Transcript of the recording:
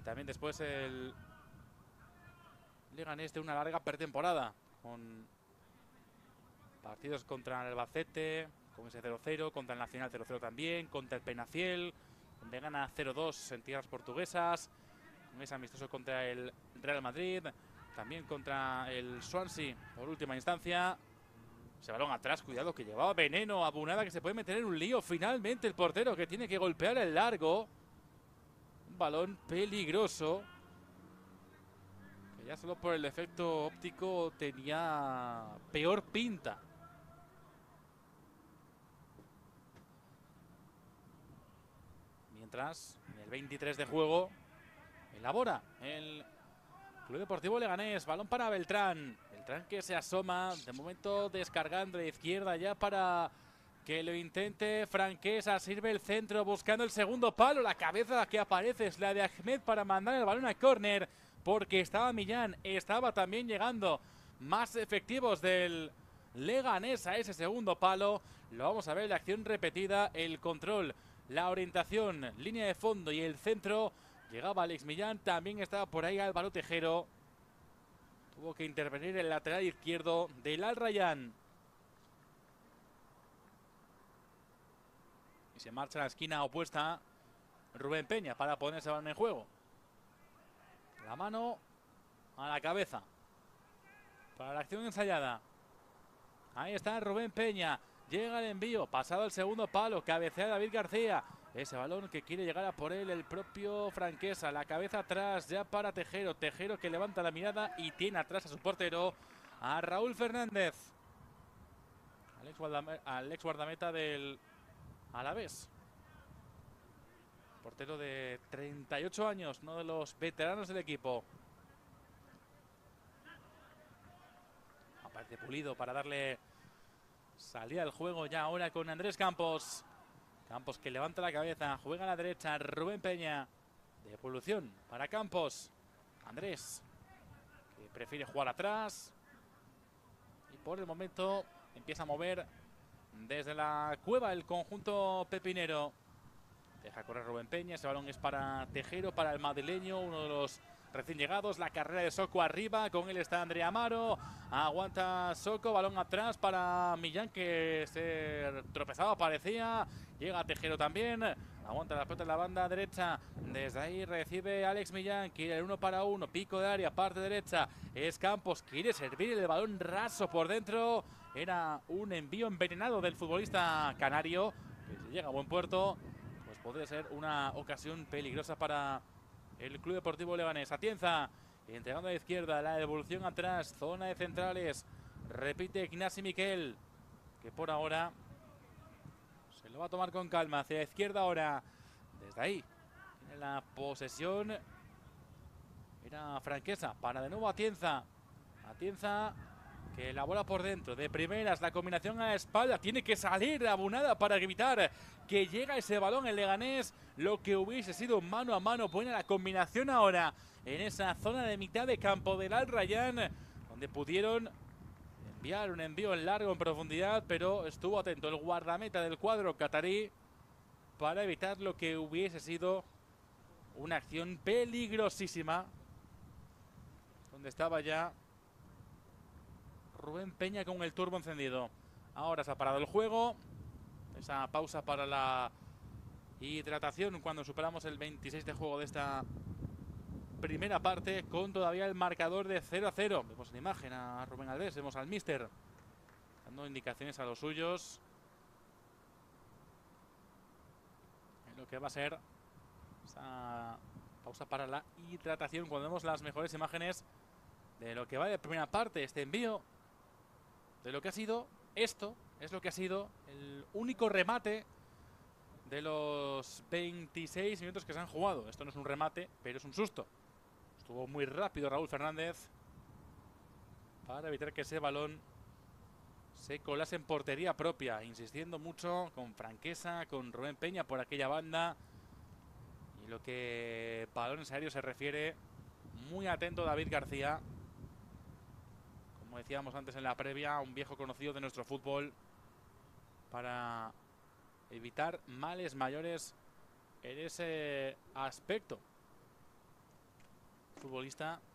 Y también después el Leganés de una larga pretemporada, con partidos contra el Albacete, con ese 0-0, contra el Nacional 0-0 también, contra el Penafiel, donde gana 0-2 en tierras portuguesas, con ese amistoso contra el Real Madrid, también contra el Swansea por última instancia. Ese balón atrás, cuidado, que llevaba veneno, Abunada, que se puede meter en un lío. Finalmente el portero que tiene que golpear el largo. Un balón peligroso, que ya solo por el efecto óptico tenía peor pinta. Mientras, en el 23 de juego, elabora el Club Deportivo Leganés. Balón para Beltrán. Beltrán que se asoma, de momento descargando de izquierda ya para que lo intente Franquesa. Sirve el centro buscando el segundo palo. La cabeza que aparece es la de Ahmed para mandar el balón a córner, porque estaba Millán, estaba también llegando más efectivos del Leganés a ese segundo palo. Lo vamos a ver en la acción repetida. El control, la orientación, línea de fondo y el centro. Llegaba Alex Millán, también estaba por ahí Álvaro Tejero. Tuvo que intervenir el lateral izquierdo del Al Rayyan. Y se marcha a la esquina opuesta Rubén Peña para ponerse balón en juego. La mano a la cabeza para la acción ensayada. Ahí está Rubén Peña. Llega el envío, pasado el segundo palo, cabecea David García. Ese balón que quiere llegar a por él el propio Franquesa. La cabeza atrás ya para Tejero. Tejero que levanta la mirada y tiene atrás a su portero, a Raúl Fernández. Al ex guardameta del Alavés. Portero de 38 años, uno de los veteranos del equipo. Aparece Pulido para darle salida al juego ya ahora con Andrés Campos. Campos que levanta la cabeza, juega a la derecha, Rubén Peña. Devolución para Campos. Andrés, que prefiere jugar atrás. Y por el momento empieza a mover desde la cueva el conjunto pepinero. Deja correr Rubén Peña, ese balón es para Tejero, para el madrileño, uno de los recién llegados. La carrera de Soko arriba, con él está Andrea Amaro. Aguanta Soko, balón atrás para Millán, que se tropezaba, parecía. Llega Tejero también, aguanta la pelota en la banda derecha. Desde ahí recibe Alex Millán, quiere el 1 para 1, pico de área, parte derecha. Es Campos, quiere servir el balón raso por dentro. Era un envío envenenado del futbolista canario, que si llega a buen puerto, pues podría ser una ocasión peligrosa para el Club Deportivo Leganés. Atienza, entregando a la izquierda, la devolución atrás, zona de centrales. Repite Ignasi Miquel, que por ahora se lo va a tomar con calma. Hacia la izquierda ahora, desde ahí, tiene la posesión. Era Franquesa, para de nuevo Atienza. Atienza, que elabora por dentro, de primeras, la combinación a la espalda, tiene que salir Abunada para evitar que llega ese balón el Leganés, lo que hubiese sido mano a mano. Buena la combinación ahora en esa zona de mitad de campo del Al Rayyan, donde pudieron enviar un envío en largo, en profundidad, pero estuvo atento el guardameta del cuadro catarí para evitar lo que hubiese sido una acción peligrosísima, donde estaba ya Rubén Peña con el turbo encendido. Ahora se ha parado el juego. Esa pausa para la hidratación cuando superamos el 26 de juego de esta primera parte, con todavía el marcador de 0-0. Vemos en imagen a Rubén Alves, vemos al míster dando indicaciones a los suyos en lo que va a ser esa pausa para la hidratación, cuando vemos las mejores imágenes de lo que va de primera parte, este envío, de lo que ha sido esto. Es lo que ha sido el único remate de los 26 minutos que se han jugado. Esto no es un remate, pero es un susto. Estuvo muy rápido Raúl Fernández para evitar que ese balón se colase en portería propia, insistiendo mucho con Franquesa, con Rubén Peña por aquella banda. Y lo que balones aéreos se refiere, muy atento David García. Como decíamos antes en la previa, un viejo conocido de nuestro fútbol, para evitar males mayores en ese aspecto. futbolista